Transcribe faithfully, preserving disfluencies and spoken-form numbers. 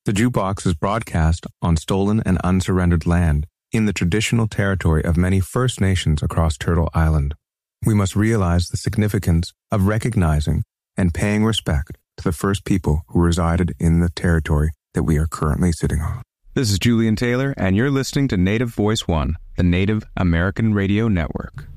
The Jukebox is broadcast on stolen and unsurrendered land in the traditional territory of many First Nations across Turtle Island. We must realize the significance of recognizing and paying respect to the first people who resided in the territory that we are currently sitting on. This is Julian Taylor, and you're listening to Native Voice One, the Native American Radio Network.